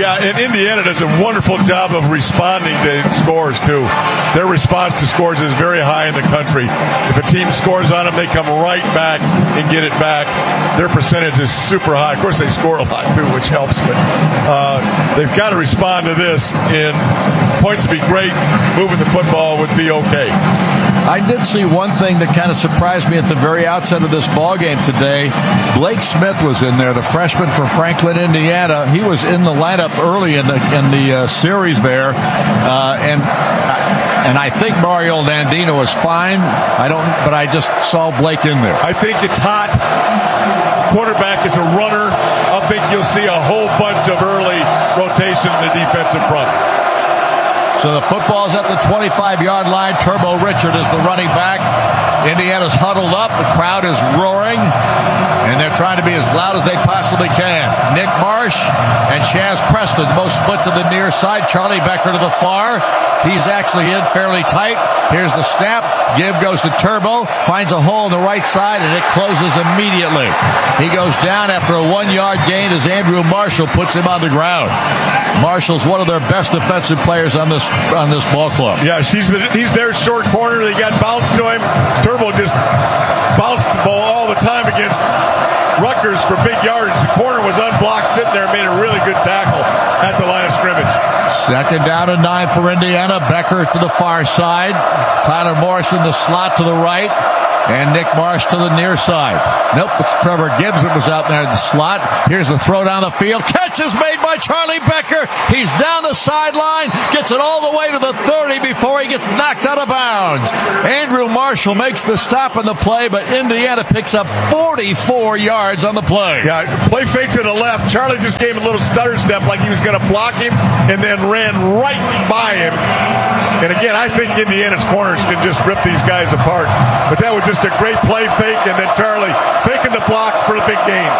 Yeah, and Indiana does a wonderful job of responding to scores, too. Their response to scores is very high in the country. If a team scores on them, they come right back and get it back. Their percentage is super high. Of course, they score a lot, too, which helps. But they've got to respond to this, and points would be great. Moving the football would be okay. I did see one thing that kind of surprised me at the very outset of this ball game today. Blake Smith was in there, the freshman from Franklin, Indiana. He was in the lineup early in the series there, and I think Mario Landino is fine. But I just saw Blake in there. I think it's hot. Quarterback is a runner. I think you'll see a whole bunch of early rotation in the defensive front. So the football's at the 25-yard line. Turbo Richard is the running back. Indiana's huddled up. The crowd is roaring, and they're trying to be as loud as they possibly can. Nick Marsh and Chaz Preston both split to the near side. Charlie Becker to the far. He's actually in fairly tight. Here's the snap. Give goes to Turbo. Finds a hole on the right side, and it closes immediately. He goes down after a 1-yard gain as Andrew Marshall puts him on the ground. Marshall's one of their best defensive players on this ball club. Yeah, he's their short corner. They got bounced to him. Turbo just bounced the ball all the time against Rutgers for big yardage. The corner was unblocked, sitting there, and made a really good tackle at the line of scrimmage. Second down and 9 for Indiana. Becker to the far side. Tyler Morris in the slot to the right. And Nick Marsh to the near side. Nope, it's Trevor Gibbs that was out there in the slot. Here's the throw down the field. Catch is made by Charlie Becker. He's down the sideline. Gets it all the way to the 30 before he gets knocked out of bounds. Andrew Marshall makes the stop on the play, but Indiana picks up 44 yards on the play. Yeah, play fake to the left. Charlie just gave him a little stutter step like he was going to block him and then ran right by him. And again, I think Indiana's corners can just rip these guys apart. But that was just a great play fake, and then Charlie faking the block for the big gain.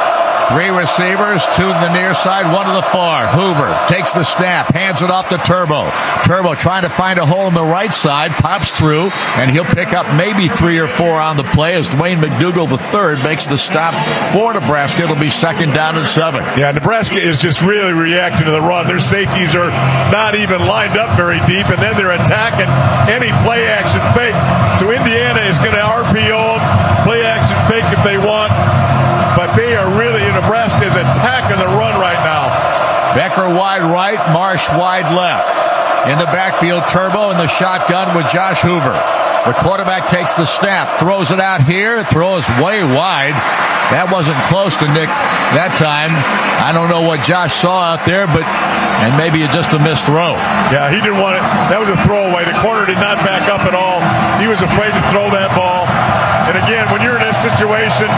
3 receivers, 2 to the near side, 1 to the far. Hoover takes the snap, hands it off to Turbo. Turbo trying to find a hole on the right side, pops through, and he'll pick up maybe 3 or 4 on the play as Dwayne McDougal III makes the stop for Nebraska. It'll be second down and 7. Yeah, Nebraska is just really reacting to the run. Their safeties are not even lined up very deep, and then they're attacking any play action fake. So Indiana is going to RPO them, play action fake if they want. But they are really, Nebraska is attacking the run right now. Becker wide right, Marsh wide left. In the backfield, Turbo in the shotgun with Josh Hoover. The quarterback takes the snap, throws it out here, throws way wide. That wasn't close to Nick that time. I don't know what Josh saw out there, and maybe just a missed throw. Yeah, he didn't want it. That was a throwaway. The corner did not back up at all. He was afraid to throw that ball. And again, when you're in this situation,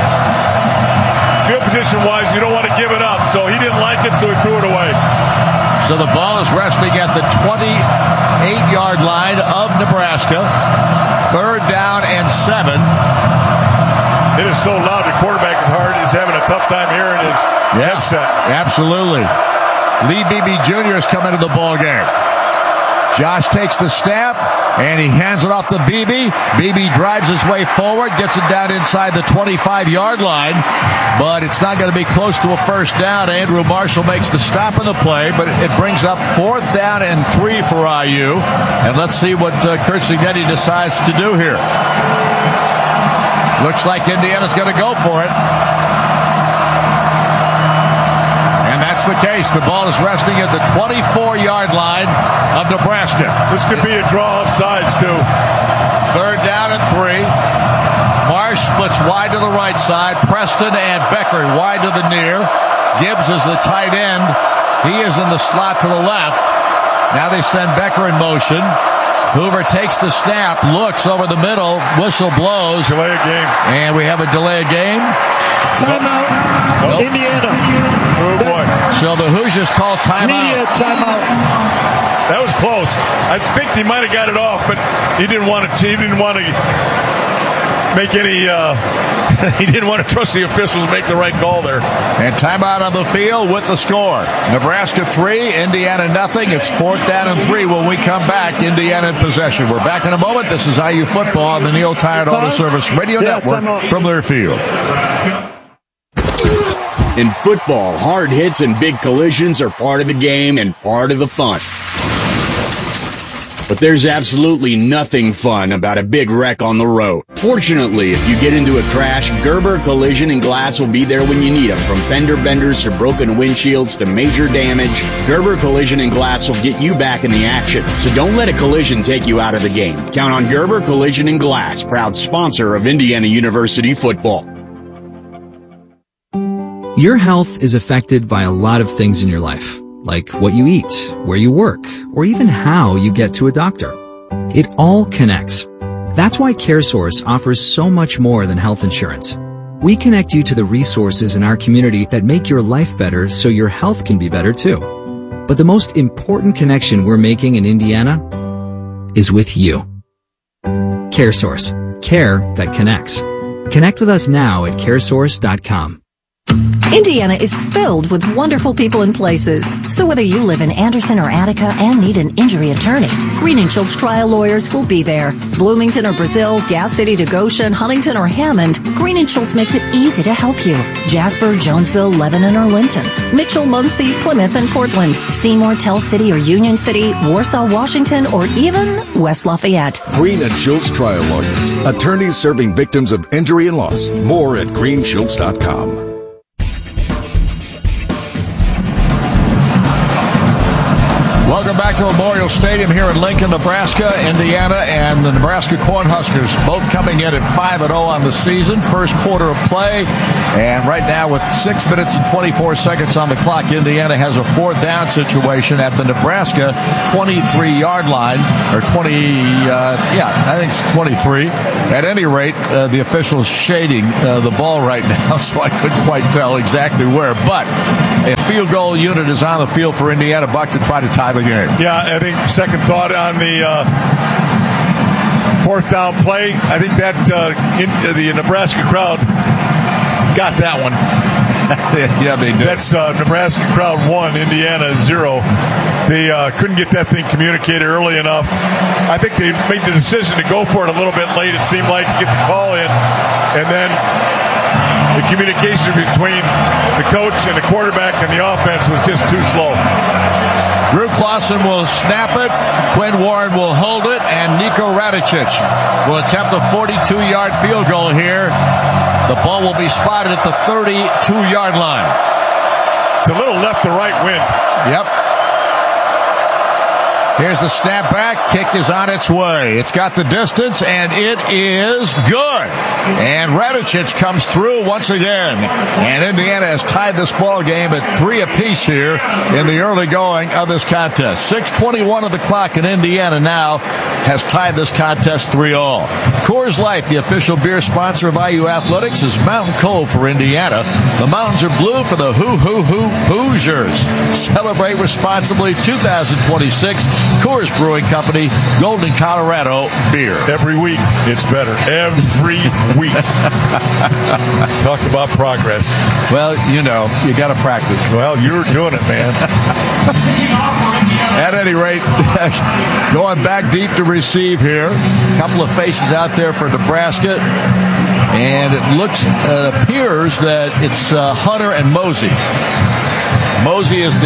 field position-wise, you don't want to give it up. So he didn't like it, so he threw it away. So the ball is resting at the 28-yard line of Nebraska. Third down and 7. It is so loud. The quarterback is having a tough time hearing his headset. Absolutely. Lee Beebe Jr. is coming to the ball game. Josh takes the snap, and he hands it off to Beebe. Beebe drives his way forward, gets it down inside the 25-yard line, but it's not going to be close to a first down. Andrew Marshall makes the stop on the play, but it brings up 4th down and 3 for IU. And let's see what Curt Cignetti decides to do here. Looks like Indiana's going to go for it. And that's the case. The ball is resting at the 24-yard line of Nebraska. This could be a draw of sides, too. Third down and 3. Marsh splits wide to the right side. Preston and Becker wide to the near. Gibbs is the tight end. He is in the slot to the left. Now they send Becker in motion. Hoover takes the snap, looks over the middle, whistle blows. Delay a game. And we have a delay of game. Timeout. Nope. Indiana. Oh, boy. So the Hoosiers call timeout. Media timeout. That was close. I think he might have got it off, but he didn't want to make any he didn't want to trust the officials to make the right call there. And timeout on the field with the score. Nebraska 3, Indiana nothing. It's 4th down and 3 when we come back. Indiana in possession. We're back in a moment. This is IU football on the Neil Tired Auto Service Radio Network from Learfield. In football, hard hits and big collisions are part of the game and part of the fun. But there's absolutely nothing fun about a big wreck on the road. Fortunately, if you get into a crash, Gerber Collision and Glass will be there when you need them. From fender benders to broken windshields to major damage, Gerber Collision and Glass will get you back in the action. So don't let a collision take you out of the game. Count on Gerber Collision and Glass, proud sponsor of Indiana University football. Your health is affected by a lot of things in your life, like what you eat, where you work, or even how you get to a doctor. It all connects. That's why CareSource offers so much more than health insurance. We connect you to the resources in our community that make your life better so your health can be better too. But the most important connection we're making in Indiana is with you. CareSource. Care that connects. Connect with us now at caresource.com. Indiana is filled with wonderful people and places. So whether you live in Anderson or Attica and need an injury attorney, Green & Schultz Trial Lawyers will be there. Bloomington or Brazil, Gas City to Goshen, Huntington or Hammond, Green & Schultz makes it easy to help you. Jasper, Jonesville, Lebanon or Linton, Mitchell, Muncie, Plymouth and Portland, Seymour, Tell City or Union City, Warsaw, Washington or even West Lafayette. Green & Schultz Trial Lawyers, attorneys serving victims of injury and loss. More at greenschultz.com. Welcome back to Memorial Stadium here in Lincoln, Nebraska. Indiana and the Nebraska Cornhuskers both coming in at 5-0 on the season. First quarter of play. And right now with 6 minutes and 24 seconds on the clock, Indiana has a fourth down situation at the Nebraska 23-yard line. Or 20, I think it's 23. At any rate, the official's shading the ball right now, so I couldn't quite tell exactly where. But a field goal unit is on the field for Indiana, Buck, to try to tie the game. Yeah, I think second thought on the fourth down play. I think that the Nebraska crowd got that one. Yeah, they did. That's Nebraska crowd 1, Indiana 0. They couldn't get that thing communicated early enough. I think they made the decision to go for it a little bit late, it seemed like, to get the call in. And then the communication between the coach and the quarterback and the offense was just too slow. Drew Clausen will snap it, Quinn Warren will hold it, and Niko Radicic will attempt a 42-yard field goal here. The ball will be spotted at the 32-yard line. It's a little left to right wind. Yep. Here's the snap back. Kick is on its way. It's got the distance, and it is good. And Radicic comes through once again. And Indiana has tied this ball game at 3 apiece here in the early going of this contest. 6:21 of the clock, and Indiana now has tied this contest 3-all. Coors Light, the official beer sponsor of IU Athletics, is Mountain Cold for Indiana. The mountains are blue for the Hoosiers. Celebrate responsibly 2026. Coors Brewing Company, Golden, Colorado beer. Every week, it's better. Every week. Talk about progress. Well, you know, you got to practice. Well, you're doing it, man. At any rate, going back deep to receive here. A couple of faces out there for Nebraska. And it appears that it's Hunter and Mosey. Mosey is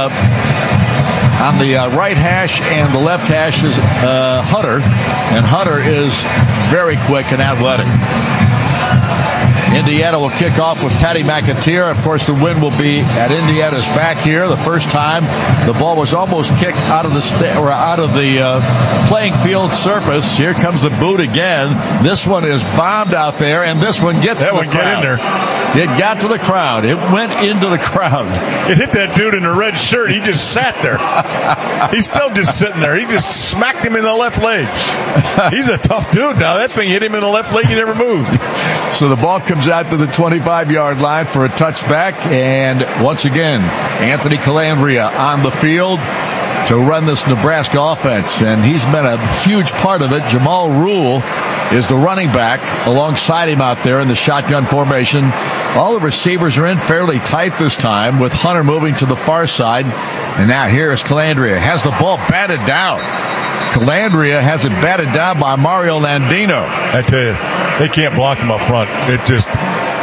on the right hash, and the left hash is Hunter. And Hunter is very quick and athletic. Indiana will kick off with Patty McAteer. Of course, the wind will be at Indiana's back here. The first time the ball was almost kicked out of the playing field surface. Here comes the boot again. This one is bombed out there, and this one gets that to the one crowd. Get in there. It got to the crowd. It went into the crowd. It hit that dude in the red shirt. He just sat there. He's still just sitting there. He just smacked him in the left leg. He's a tough dude now. That thing hit him in the left leg. He never moved. So the ball comes out to the 25-yard line for a touchback. And once again, Anthony Calandria on the field to run this Nebraska offense. And he's been a huge part of it. Jamal Rule is the running back alongside him out there in the shotgun formation. All the receivers are in fairly tight this time, with Hunter moving to the far side. And now here is Calandria. Has the ball batted down. Calandria has it batted down by Mario Landino. I tell you, they can't block him up front.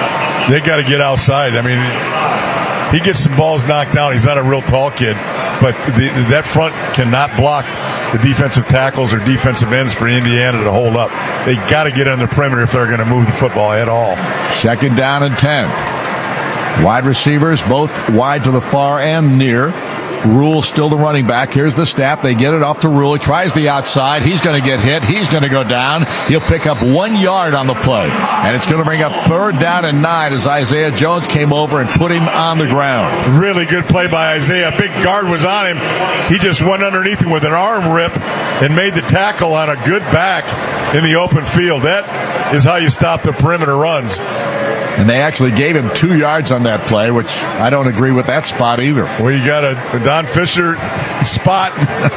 They got to get outside. I mean, he gets some balls knocked down. He's not a real tall kid, but that front cannot block the defensive tackles or defensive ends for Indiana to hold up. They got to get on the perimeter if they're going to move the football at all. 2nd down and 10. Wide receivers, both wide to the far and near. Rule still the running back. Here's the snap. They get it off to Rule. He tries the outside. He's going to get hit. He's going to go down. He'll pick up 1 yard on the play. And it's going to bring up 3rd down and 9 as Isaiah Jones came over and put him on the ground. Really good play by Isaiah. Big guard was on him. He just went underneath him with an arm rip and made the tackle on a good back in the open field. That is how you stop the perimeter runs. And they actually gave him 2 yards on that play, which I don't agree with that spot either. Well, you got a Don Fisher spot.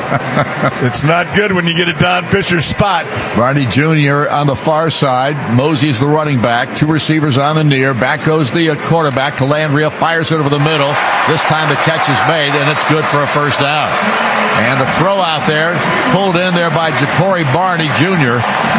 It's not good when you get a Don Fisher spot. Barney Jr. on the far side. Mosey's the running back. 2 receivers on the near. Back goes the quarterback. Calandria fires it over the middle. This time the catch is made, and it's good for a 1st down. And the throw out there, pulled in there by Ja'Cory Barney Jr.,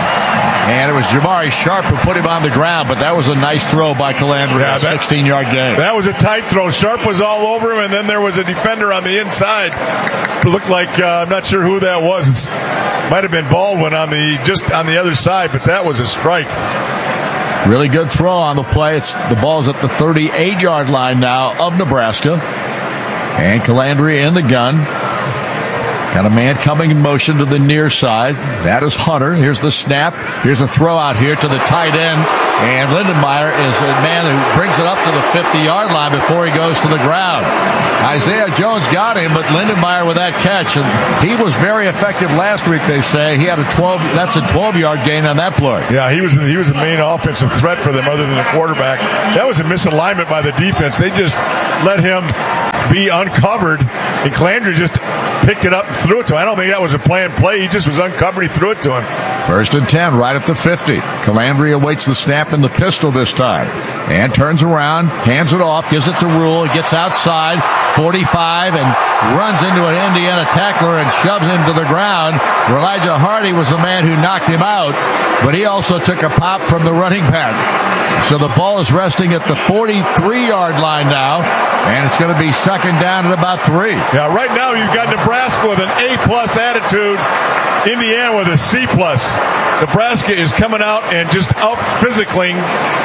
and it was Jamari Sharp who put him on the ground, but that was a nice throw by Calandria, 16-yard gain. That was a tight throw. Sharp was all over him, and then there was a defender on the inside. It looked like, I'm not sure who that was. It might have been Baldwin just on the other side, but that was a strike. Really good throw on the play. The ball's at the 38-yard line now of Nebraska. And Calandria in the gun. Got a man coming in motion to the near side. That is Hunter. Here's the snap. Here's a throw out here to the tight end. And Lindenmeyer is the man who brings it up to the 50-yard line before he goes to the ground. Isaiah Jones got him, but Lindenmeyer with that catch. And he was very effective last week, they say. He had a 12-yard gain on that play. Yeah, he was the main offensive threat for them other than the quarterback. That was a misalignment by the defense. They just let him be uncovered, and Calandria just picked it up and threw it to him. I don't think that was a planned play. He just was uncovered. He threw it to him. 1st and 10, right at the 50. Calandria waits the snap in the pistol this time. And turns around, hands it off, gives it to Rule. He gets outside, 45, and runs into an Indiana tackler and shoves him to the ground. Elijah Hardy was the man who knocked him out, but he also took a pop from the running back. So the ball is resting at the 43-yard line now, and it's going to be 2nd down at about 3. Yeah, right now you've got Nebraska with an A-plus attitude, Indiana with a C-plus. Nebraska is coming out and just out-physically.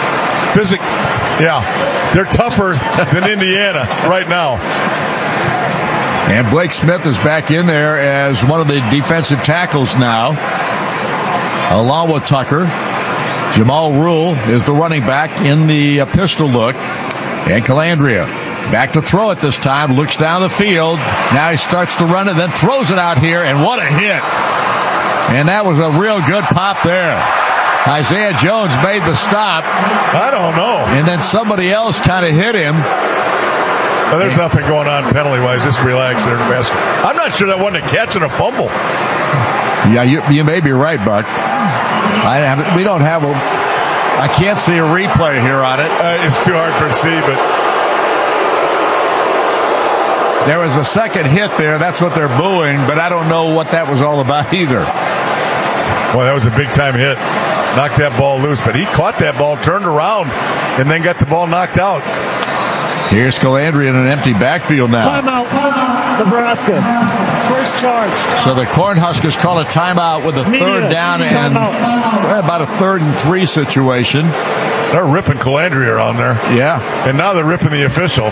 Yeah, they're tougher than Indiana right now. And Blake Smith is back in there as one of the defensive tackles now, along with Tucker. Jamal Rule is the running back in the pistol look. And Calandria back to throw it this time. Looks down the field. Now he starts to run and then throws it out here. And what a hit. And that was a real good pop there. Isaiah Jones made the stop. I don't know. And then somebody else kind of hit him. Well, there's nothing going on penalty-wise. Just relax there, Nebraska. I'm not sure that wasn't a catch and a fumble. Yeah, you may be right, Buck. We don't have I can't see a replay here on it. It's too hard to see, but there was a second hit there. That's what they're booing, but I don't know what that was all about either. Well, that was a big-time hit. Knocked that ball loose, but he caught that ball, turned around, and then got the ball knocked out. Here's Calandria in an empty backfield now. Timeout, Nebraska. First charge. So the Cornhuskers call a timeout with a 3rd down and about a 3rd and 3 situation. They're ripping Calandria around there. Yeah. And now they're ripping the official.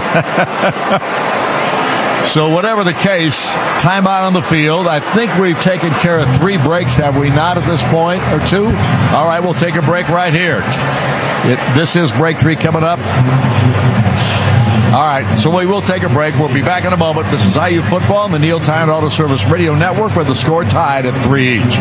So whatever the case, timeout on the field. I think we've taken care of 3 breaks, have we not, at this point, or 2? All right, we'll take a break right here. This is break 3 coming up. All right, so we will take a break. We'll be back in a moment. This is IU Football on the Neil Tyrant Auto Service Radio Network with the score tied at 3 each.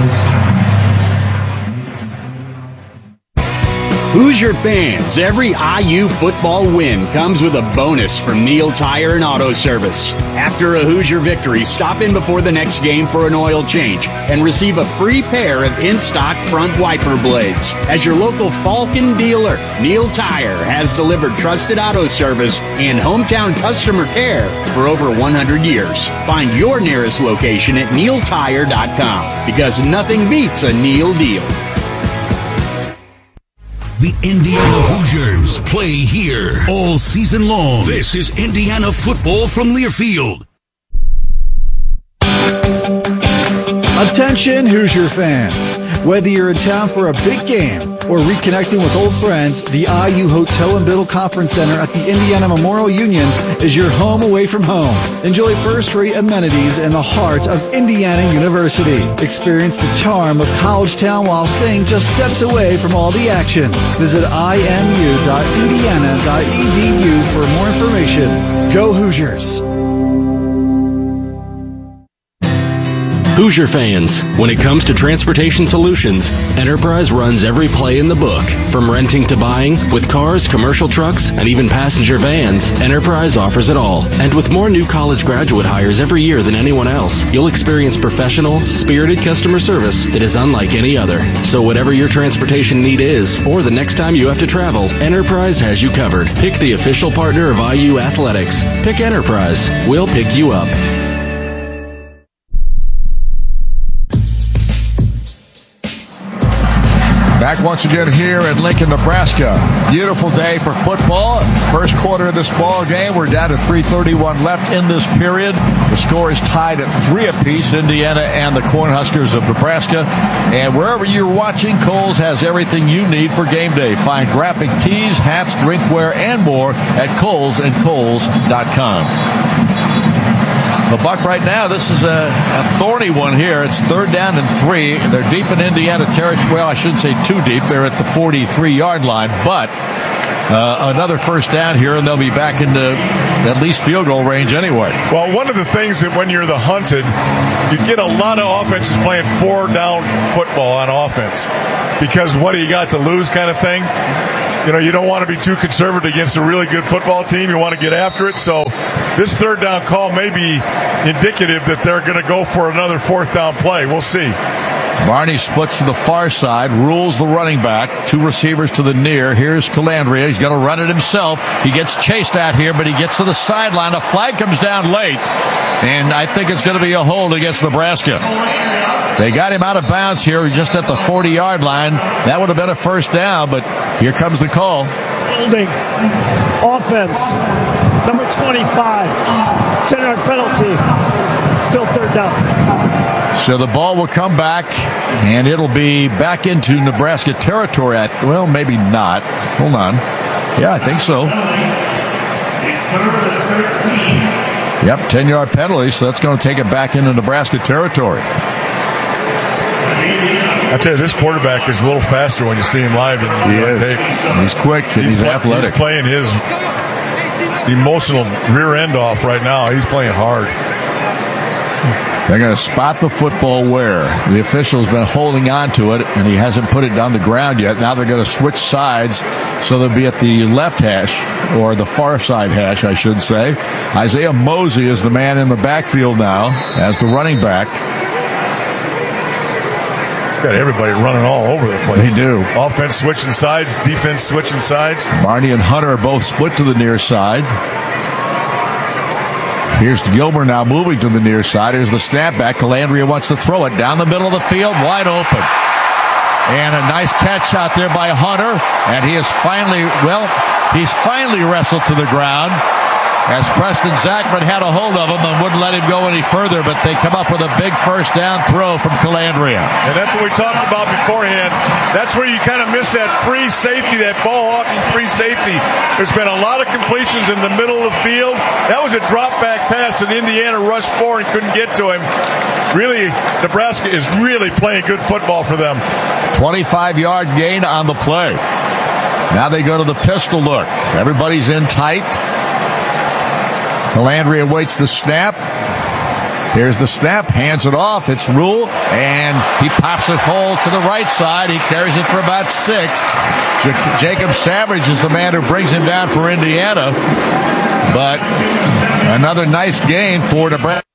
Hoosier fans, every IU football win comes with a bonus from Neil Tire and Auto Service. After a Hoosier victory, stop in before the next game for an oil change and receive a free pair of in-stock front wiper blades. As your local Falcon dealer, Neil Tire has delivered trusted auto service and hometown customer care for over 100 years. Find your nearest location at neiltire.com because nothing beats a Neil deal. The Indiana Hoosiers play here all season long. This is Indiana football from Learfield. Attention Hoosier fans. Whether you're in town for a big game or reconnecting with old friends, the IU Hotel and Biddle Conference Center at the Indiana Memorial Union is your home away from home. Enjoy first-rate amenities in the heart of Indiana University. Experience the charm of College Town while staying just steps away from all the action. Visit imu.indiana.edu for more information. Go Hoosiers! Hoosier fans, when it comes to transportation solutions, Enterprise runs every play in the book. From renting to buying, with cars, commercial trucks, and even passenger vans, Enterprise offers it all. And with more new college graduate hires every year than anyone else, you'll experience professional, spirited customer service that is unlike any other. So whatever your transportation need is, or the next time you have to travel, Enterprise has you covered. Pick the official partner of IU Athletics. Pick Enterprise. We'll pick you up. Back once again here in Lincoln, Nebraska. Beautiful day for football. First quarter of this ball game. We're down to 3:31 left in this period. The score is tied at 3 apiece, Indiana and the Cornhuskers of Nebraska. And wherever you're watching, Kohl's has everything you need for game day. Find graphic tees, hats, drinkware, and more at Kohl's and Kohls.com. The Buck right now, this is a thorny one here. It's 3rd down and 3. They're deep in Indiana territory. Well, I shouldn't say too deep. They're at the 43-yard line. But another first down here, and they'll be back into at least field goal range anyway. Well, one of the things that when you're the hunted, you get a lot of offenses playing 4-down football on offense. Because what do you got to lose kind of thing? You know, you don't want to be too conservative against a really good football team. You want to get after it. So this 3rd down call may be indicative that they're going to go for another 4th down play. We'll see. Barney splits to the far side, rules the running back. 2 receivers to the near. Here's Calandria. He's going to run it himself. He gets chased out here, but he gets to the sideline. A flag comes down late, and I think it's going to be a hold against Nebraska. They got him out of bounds here just at the 40-yard line. That would have been a first down, but here comes the call. Holding. Offense. Number 25. 10-yard penalty. Still 3rd down. So the ball will come back, and it'll be back into Nebraska territory. Well, maybe not. Hold on. Yeah, I think so. Yep, 10-yard penalty, so that's going to take it back into Nebraska territory. I tell you, this quarterback is a little faster when you see him live. He is. He's quick and he's athletic. He's playing his emotional rear end off right now. He's playing hard. They're going to spot the football where the official's been holding on to it, and he hasn't put it down the ground yet. Now they're going to switch sides, so they'll be at the left hash, or the far side hash, I should say. Isaiah Mosey is the man in the backfield now as the running back. Got everybody running all over the place. They do. Offense switching sides, defense switching sides. Barney and Hunter are both split to the near side. Here's Gilmer now moving to the near side. Here's the snapback. Calandria wants to throw it down the middle of the field, wide open. And a nice catch out there by Hunter. And he is finally wrestled to the ground, as Preston Zachman had a hold of him and wouldn't let him go any further, but they come up with a big first down throw from Calandria. And that's what we talked about beforehand. That's where you kind of miss that free safety, that ball hawking free safety. There's been a lot of completions in the middle of the field. That was a drop back pass that Indiana rushed for and couldn't get to him. Really, Nebraska is really playing good football for them. 25-yard gain on the play. Now they go to the pistol look. Everybody's in tight. Calandria waits the snap. Here's the snap, hands it off. It's Rule, and he pops it whole to the right side. He carries it for about 6. Jacob Savage is the man who brings him down for Indiana. But another nice gain for Nebraska.